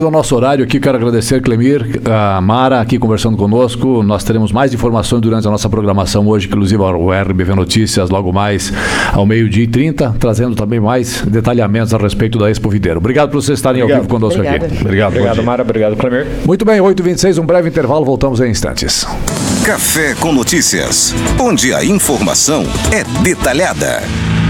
O nosso horário aqui, quero agradecer Clemir, a Mara aqui conversando conosco. Nós teremos mais informações durante a nossa programação hoje, inclusive o RBV Notícias, logo mais ao 12h30, trazendo também mais detalhamentos a respeito da Expo Videiro. Obrigado por vocês estarem ao vivo conosco aqui. Obrigado, Mara. Obrigado, Clemir. Muito bem, 8h26, um breve intervalo, voltamos em instantes. Café com Notícias, onde a informação é detalhada.